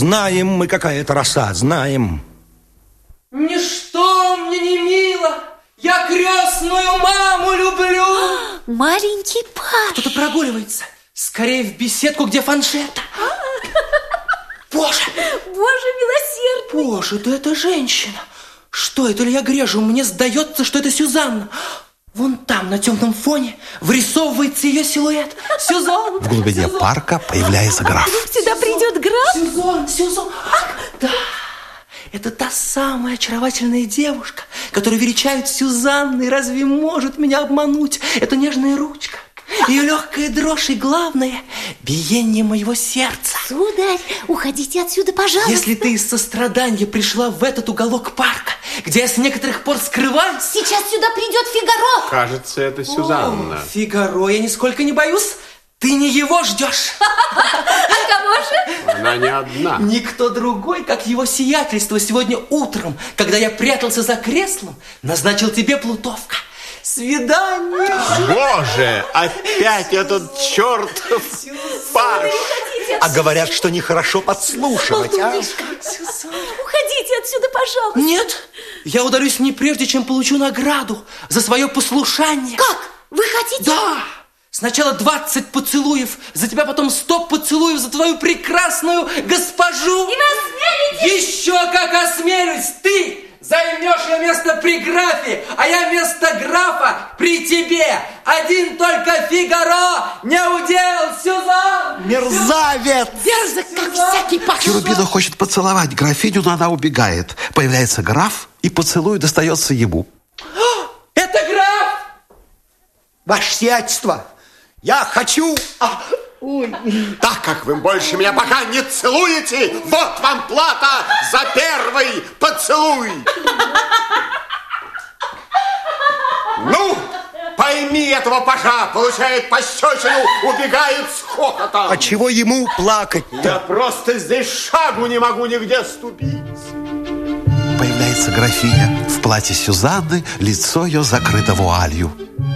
Знаем мы, какая это роса, знаем. Ничто мне не мило. Я крестную маму люблю. Маленький Паш. Кто-то прогуливается. Скорее в беседку, где фаншета. Боже! Боже милосердный! Боже, да это женщина! Что это, или я грежу? Мне сдается, что это Сюзанна. Вон там, на темном фоне, вырисовывается ее силуэт. Сюзанна! В глубине парка появляется граф. Сюда придет граф? Сюзан! Да, это та самая очаровательная девушка, которую величают Сюзанной. Разве может меня обмануть эта нежная ручка? Ее легкая дрожь и, главное, биение моего сердца. Сударь, уходите отсюда, пожалуйста. Если ты из сострадания пришла в этот уголок парка, где я с некоторых пор скрываюсь... Сейчас сюда придет Фигаро. Кажется, это Сюзанна. О, Фигаро, я нисколько не боюсь. Ты не его ждешь. А кого же? Она не одна. Никто другой, как его сиятельство сегодня утром, когда я прятался за креслом, назначил тебе, плутовка, свидание. Боже, опять этот чертов Паш. А говорят, что нехорошо подслушивать, а? Уходите отсюда, пожалуйста. Нет, я удалюсь не прежде, чем получу награду за свое послушание. Как? Вы хотите? Да. Сначала 20 поцелуев за тебя, потом 100 поцелуев за твою прекрасную госпожу. И вы осмелитесь? Еще как осмелюсь. Ты займешь ее место при графе, а я место графа при тебе. Один только Фигаро не удел, Сюзан. Мерзавец! Дерзок, как всякий Паш. Чурубино хочет поцеловать графиню, но она убегает. Появляется граф, и поцелуй достается ему. Это граф! Ваше сиятельство, я хочу... Так как вы больше меня пока не целуете, вот вам плата за первый поцелуй. Ну, пойми этого пажа, получает пощечину, убегает с хохотом. А чего ему плакать-то? Я просто здесь шагу не могу нигде ступить. Появляется графиня в платье Сюзанны, лицо ее закрыто вуалью.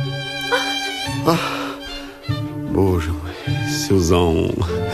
Боже мой, Сюзан,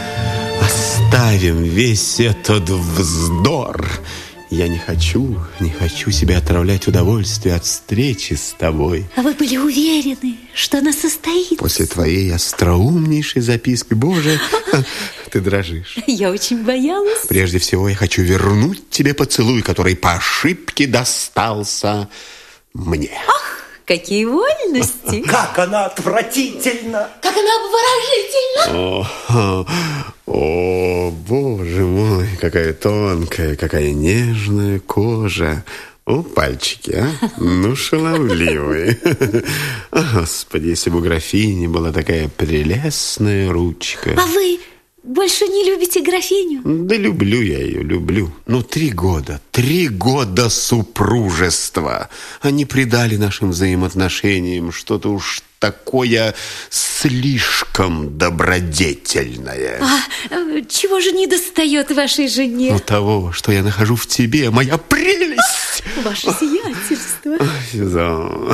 оставим весь этот вздор. Я не хочу себе отравлять удовольствие от встречи с тобой. А вы были уверены, что она состоится? После твоей остроумнейшей записки, Боже, ты дрожишь. Я очень боялась. Прежде всего, я хочу вернуть тебе поцелуй, который по ошибке достался мне. Ах, какие вольности! Как она отвратительна! Как она обворожительна! О, Боже мой, какая тонкая, какая нежная кожа. О, пальчики, а? Ну, шаловливые. О, Господи, если бы у графини была такая прелестная ручка. А вы больше не любите графиню? Да люблю я ее, люблю. Но 3 года супружества. Они придали нашим взаимоотношениям что-то уж такое слишком добродетельное. А чего же не достает вашей жене? Ну, того, что я нахожу в тебе, моя прелесть. Ваше сиятельство. Сюзан,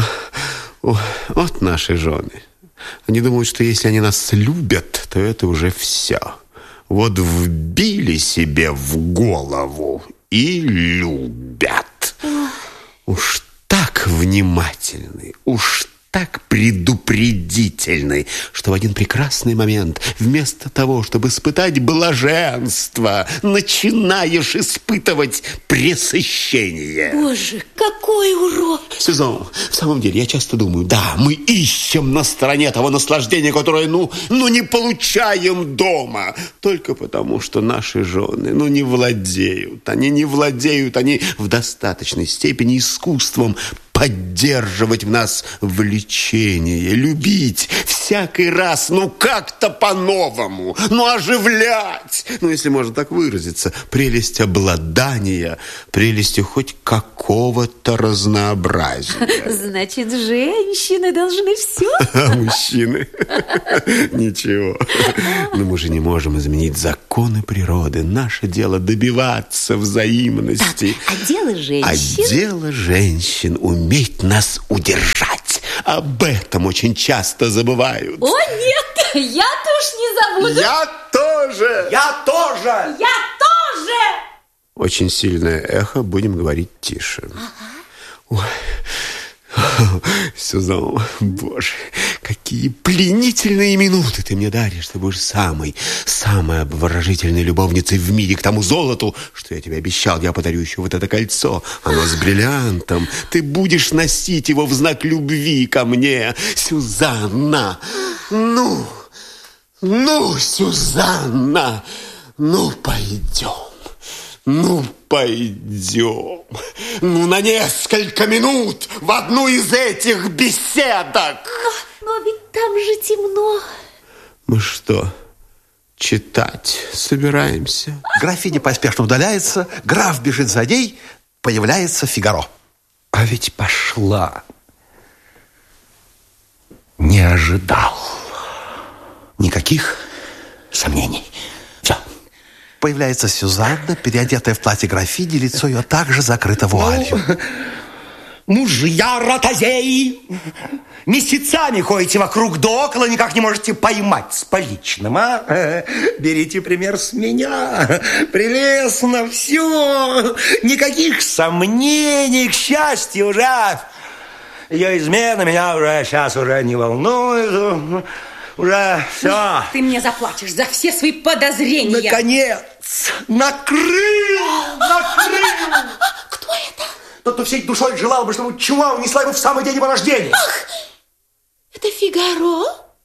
вот наши жены. Они думают, что если они нас любят, то это уже все. Вот вбили себе в голову и любят. Уж так внимательны, уж так предупредительный, что в один прекрасный момент вместо того, чтобы испытать блаженство, начинаешь испытывать пресыщение. Боже, какой урок! Сюзан, в самом деле, я часто думаю, да, мы ищем на стороне того наслаждения, которое, не получаем дома, только потому, что наши жены, не владеют. Они не владеют, они в достаточной степени искусством поддерживать в нас влечение, любить всякий раз, как-то по-новому, оживлять, если можно так выразиться, прелесть обладания, прелестью хоть какого-то разнообразия. Значит, женщины должны все? А мужчины? Ничего. Но мы же не можем изменить законы природы. Наше дело добиваться взаимности. А дело женщин? А дело женщин уметь нас удержать. Об этом очень часто забывают. О, нет, я-то уж не забуду. Я тоже. Я тоже. Я тоже. же! Очень сильное эхо, будем говорить тише. Ой. Сюзан, боже, какие пленительные минуты ты мне даришь. Ты будешь самой обворожительной любовницей в мире к тому золоту, что я тебе обещал. Я подарю еще вот это кольцо. Оно с бриллиантом. Ты будешь носить его в знак любви ко мне. Сюзанна, ну, Сюзанна, ну, пойдем. Ну, пойдем. Ну, на несколько минут в одну из этих беседок. Но ведь там же темно. Мы что, читать собираемся? Графиня поспешно удаляется, граф бежит за ней, появляется Фигаро. А ведь пошла. Не ожидал. Никаких сомнений. Все. Появляется Сюзанна, переодетая в платье графини, лицо ее также закрыто вуалью. Мужья ротозеи, месяцами ходите вокруг да около, никак не можете поймать с поличным, а? Берите пример с меня. Прелестно все. Никаких сомнений, к счастью, уже. Ее измена меня уже сейчас уже не волнует. Уже все. Ты мне заплатишь за все свои подозрения. Наконец! Накрыл! Кто это? Тот, кто всей душой желал бы, чтобы чума унесла его в самый день его рождения. Ах, это Фигаро?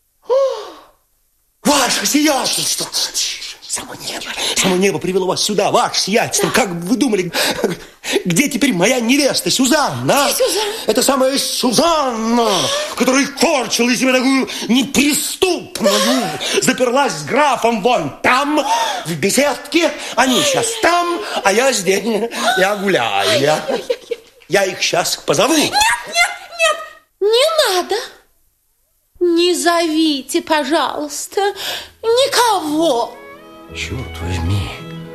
Ваше сиятельство! Само небо привело вас сюда, ваше сиятельство. Да. Как бы вы думали, где теперь моя невеста Сюзанна? Где Сюзанна? Это самая Сюзанна, которая корчила из себя такую неприступную. Да. Заперлась с графом вон там, в беседке. Они сейчас там, а я здесь. Я гуляю. Я их сейчас позову. Нет, не надо. Не зовите, пожалуйста, никого. Черт возьми,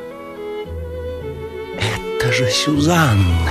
это же Сюзанна.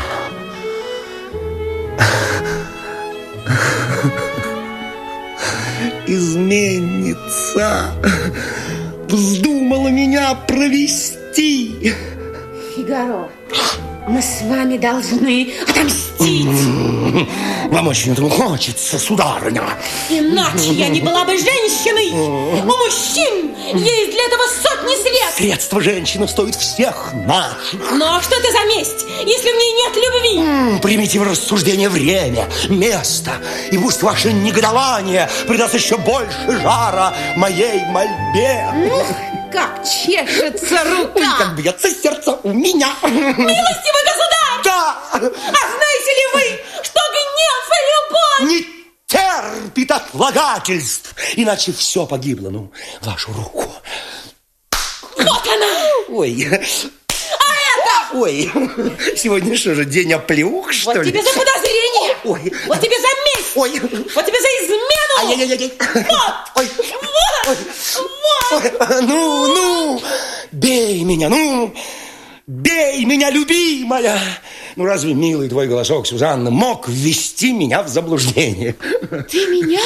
Изменница. Вздумала меня провести. Фигаро, мы с вами должны отомстить. Вам очень этого хочется, сударыня. Иначе я не была бы женщиной. У мужчин есть для этого сотни средств. Средства женщины стоят всех наших. Но что это за месть, если в ней нет любви? Примите в рассуждение время, место. И пусть ваше негодование придаст еще больше жара моей мольбе. Как чешется рука. Ой, как бьется сердце у меня. Милостивый государь! Да! А знаете ли вы, что гнев и любовь не терпит отлагательств, иначе все погибло. Ну, вашу руку. Вот она! Ой. А это? Ой. Сегодня что же, день оплеух, что ли? Вот тебе за подозрение. Ой. Вот тебе за месть. Ой. Вот тебе за измену. Ай-яй-яй-яй. Вот. Ой. Вот. Вот. Ну, бей меня, бей меня, любимая. Ну, разве милый твой голосок, Сюзанна, мог ввести меня в заблуждение? Ты меня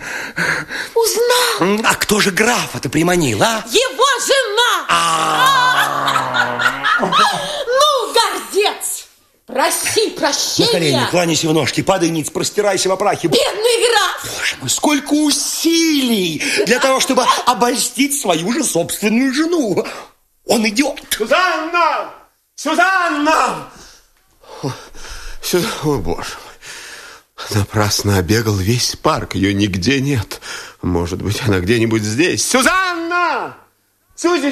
узнал? А кто же графа-то приманил, а? Его жена! Ну, гордец! Проси прощения! На колени, кланяйся в ножки, падай ниц, простирайся во прахе. Бедный граф! Боже мой, сколько усилий для того, чтобы обольстить свою же собственную жену. Он идет. Сюзанна! Сюзанна! О, боже мой. Напрасно обегал весь парк. Ее нигде нет. Может быть, она где-нибудь здесь. Сюзанна! Сюзи!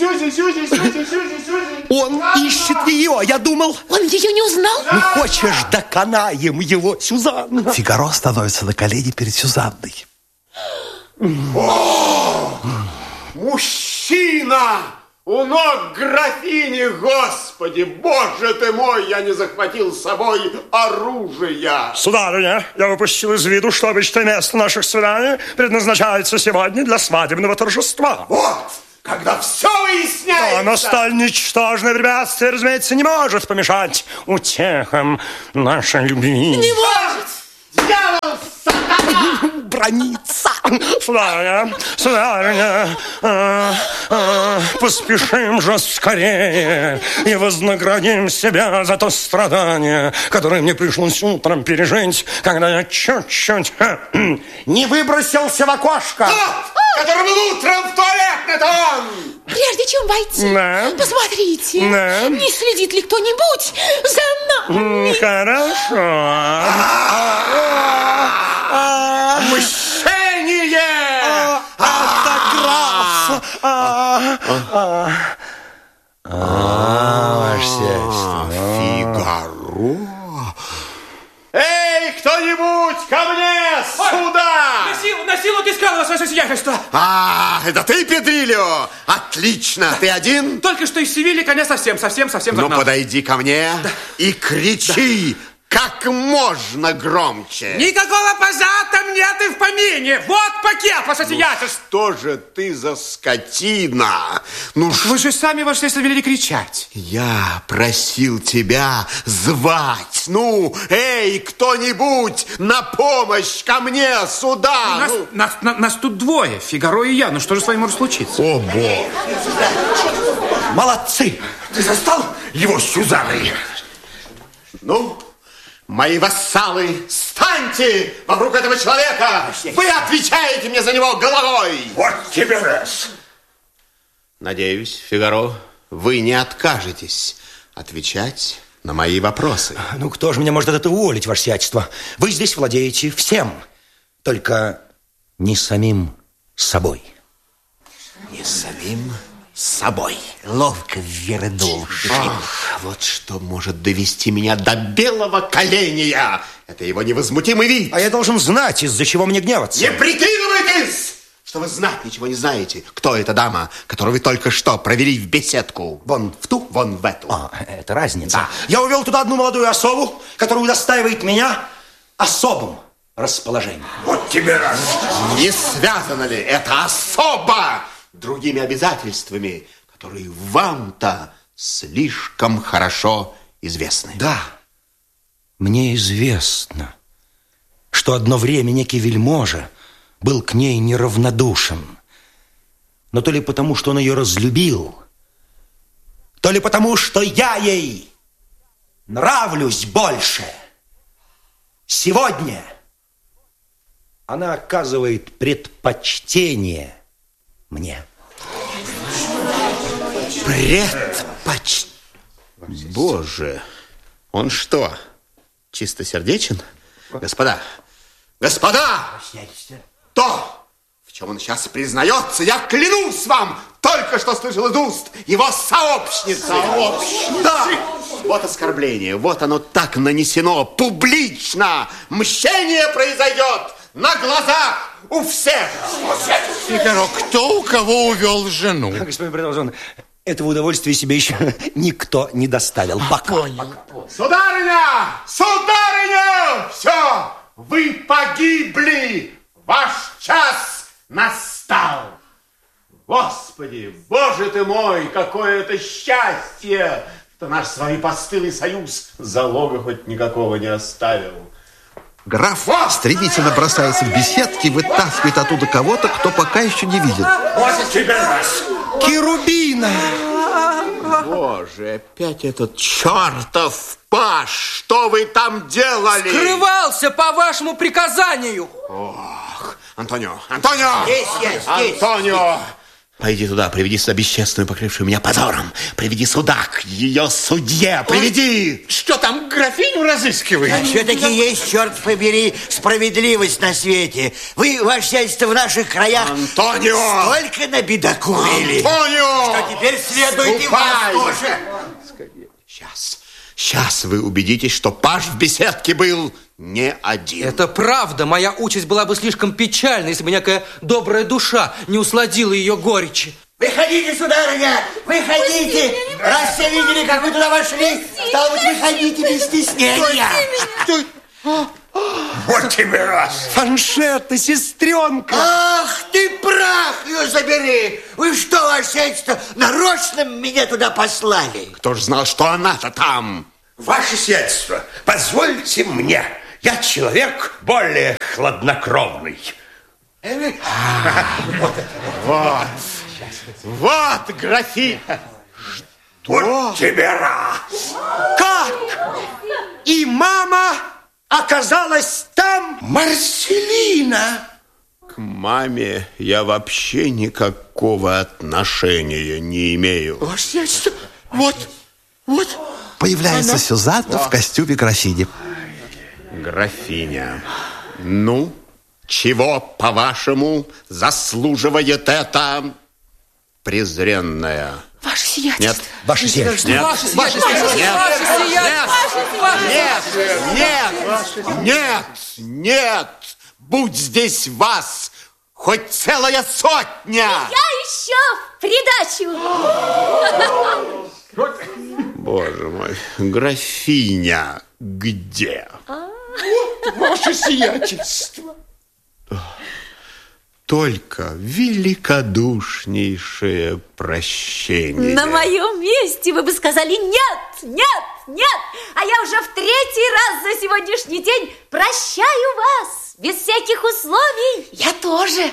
Он ищет ее, я думал. Он ее не узнал? Ну, хочешь, доконаем его, Сюзанна? Фигаро становится на колени перед Сюзанной. Мужчина! У ног графини, Господи, Боже ты мой, я не захватил с собой оружия. Сударыня, я выпустил из виду, что обычное место наших свиданий предназначается сегодня для свадебного торжества. Вот, когда все выясняется. Но столь ничтожное препятствие, разумеется, не может помешать утехам нашей любви. Не может! Дьявол, сатана! брониться. Сударыня, поспешим же скорее и вознаградим себя за то страдание, которое мне пришлось утром пережить, когда я чуть-чуть не выбросился в окошко. Который был утром в туалет, это он! Прежде чем войти, Да. посмотрите, Да. не следит ли кто-нибудь за нами. Хорошо. Мщение! Автограф. Ваше сиятельство. Фигаро. Эй, кто-нибудь ко мне сюда! На силу отыскал вас, ваше сиятельство. Это ты, Педрильо? Отлично. Ты один? Только что из Севильи коня совсем Ну, загнал. подойди ко мне и кричи как можно громче. Никакого поза там нет и в помине. Вот пакет, ваше сиятельство. Что же ты за скотина? Вы же сами, ваше сиятельство, велели кричать. Я просил тебя звать. Эй, кто-нибудь на помощь ко мне сюда. Нас тут двое, Фигаро и я. Ну что же с вами может случиться? О, Бог. Молодцы. Ты застал его с Сюзанной? Мои вассалы, встаньте вокруг этого человека. Вы отвечаете мне за него головой. Вот тебе раз. Надеюсь, Фигаро, вы не откажетесь отвечать на мои вопросы. Ну, кто же меня может от этого уволить, ваше сиятельство? Вы здесь владеете всем, только не самим собой. Не самим собой. Ловко ввернул. Вот что может довести меня до белого коленя. Это его невозмутимый вид. А я должен знать, из-за чего мне гневаться. Не прикидывайтесь, что вы знать ничего не знаете. Кто эта дама, которую вы только что провели в беседку? Вон в ту? Вон в эту. Это разница. Да. Я увел туда одну молодую особу, которая удостаивает меня особым расположением. Вот тебе раз. Не связано ли это особо другими обязательствами, которые вам-то слишком хорошо известны? Да, мне известно, что одно время некий вельможа был к ней неравнодушен. Но то ли потому, что он ее разлюбил, то ли потому, что я ей нравлюсь больше. Сегодня она оказывает предпочтение мне. Боже, он что, чистосердечен? Господа, то, в чем он сейчас признается, я клянусь вам, только что слышал из уст его сообщницы. Да, вот оскорбление, вот оно так нанесено публично. Мщение произойдет на глазах у всех. Фигаро, кто у кого увел жену? Господин Продолжен, этого удовольствия себе еще никто не доставил. Пока. Сударыня! Сударыня! Все! Вы погибли! Ваш час настал! Господи, Боже ты мой, какое это счастье, что наш с вами постылый союз залога хоть никакого не оставил. Граф стремительно бросается в беседки и вытаскивает оттуда кого-то, кто пока еще не виден. Вот тебе раз. Керубина! Боже, опять этот чертов паж! Что вы там делали? Скрывался по вашему приказанию. Ох, Антонио! Антонио! Здесь. Антонио! Пойди туда, приведи сюда бесчестную, покрывшую меня позором. Приведи сюда, к ее судье, приведи! Что там, графиню разыскивает? Все-таки есть, черт побери, справедливость на свете. Вы, ваше сиятельство, в наших краях Антонио! столько набедокурили, Антонио! что теперь следует и вас тоже. Сейчас вы убедитесь, что паж в беседке был не один. Это правда. Моя участь была бы слишком печальна, если бы некая добрая душа не усладила ее горечи. Выходите, сударыня, выходите. Раз все видели, как вы туда вошли, стало быть, выходите без стеснения. Вот тебе раз. Фаншетта, сестренка! Ах ты, прах ее забери! Вы что, ваше сиятельство, нарочно меня туда послали? Кто ж знал, что она-то там? Ваше сиятельство, позвольте мне. Я человек более хладнокровный. Вот, графиня. Вот тебе раз. Как? И мама оказалась там? Марселина. К маме я вообще никакого отношения не имею. Вот. Появляется Сюзанна в костюме графини. Графиня, ну, чего, по-вашему, заслуживает это презренная? Ваше сиятельство. Нет. Ваше сиятельство. Нет. Ваше сиятельство. Нет. Будь здесь вас хоть целая сотня. Я еще в придачу. Боже мой, графиня где? Ваше сиятельство. Только великодушнейшее прощение. На моем месте вы бы сказали нет. А я уже в 3-й раз за сегодняшний день прощаю вас. Без всяких условий. Я тоже.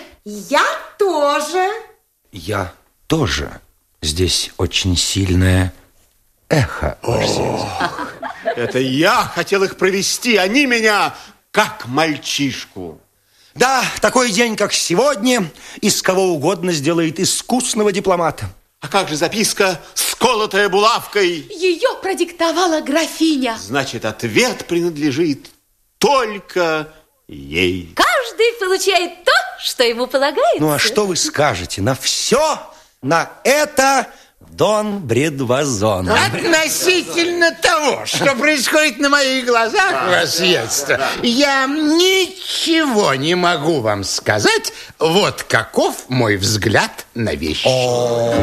Я тоже. Здесь очень сильное эхо, ваше сиятельство. Это я хотел их провести, они меня как мальчишку. Да, такой день, как сегодня, из кого угодно сделает искусного дипломата. А как же записка, сколотая булавкой? Ее продиктовала графиня. Значит, ответ принадлежит только ей. Каждый получает то, что ему полагается. Ну, а что вы скажете на все, на это, Дон Бредвазон? Относительно того, что происходит на моих глазах, ваше сиятельство, я ничего не могу вам сказать. Вот каков мой взгляд на вещи.